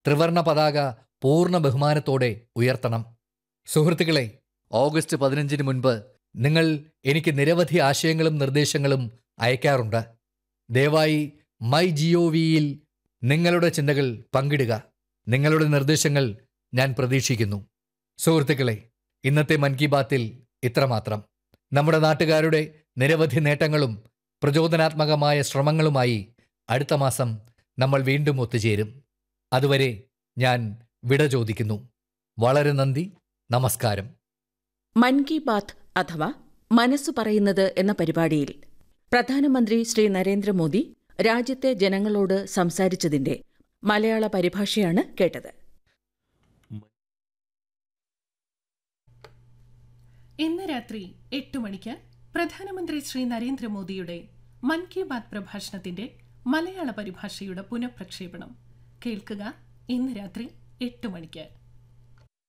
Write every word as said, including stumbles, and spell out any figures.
ത്രിവർണ പതാക പൂർണ്ണ ബഹുമാനത്തോടെ ഉയർത്തണം. സുഹൃത്തുക്കളെ, ഓഗസ്റ്റ് പതിനഞ്ചിന് മുൻപ് നിങ്ങൾ എനിക്ക് നിരവധി ആശയങ്ങളും നിർദ്ദേശങ്ങളും അയക്കാറുണ്ട്. ദയവായി മൈ ജിഒ വിയിൽ നിങ്ങളുടെ ചിന്തകൾ പങ്കിടുക. നിങ്ങളുടെ നിർദ്ദേശങ്ങൾ ഞാൻ പ്രതീക്ഷിക്കുന്നു. സുഹൃത്തുക്കളെ, ഇന്നത്തെ മൻ കി ബാത്തിൽ ഇത്രമാത്രം. നമ്മുടെ നാട്ടുകാരുടെ നിരവധി നേട്ടങ്ങളും പ്രചോദനാത്മകമായ ശ്രമങ്ങളുമായി അടുത്ത മാസം നമ്മൾ വീണ്ടും ഒത്തുചേരും. അതുവരെ ഞാൻ വിട ചോദിക്കുന്നു. വളരെ നന്ദി, നമസ്കാരം. മൻ കി ബാത്ത് അഥവാ മനസ്സ് പറയുന്നത് എന്ന പരിപാടിയിൽ പ്രധാനമന്ത്രി ശ്രീ നരേന്ദ്രമോദി രാജ്യത്തെ ജനങ്ങളോട് സംസാരിച്ചതിന്റെ മലയാള പരിഭാഷയാണ് കേട്ടത്. ഇന്ന് രാത്രി എട്ട് മണിക്ക് പ്രധാനമന്ത്രി ശ്രീ നരേന്ദ്രമോദിയുടെ മൻ കി ബാത്ത് പ്രഭാഷണത്തിന്റെ മലയാള പരിഭാഷയുടെ പുനഃപ്രക്ഷേപണം കേൾക്കുക. ഇന്ന് രാത്രി എട്ട് മണിക്ക്.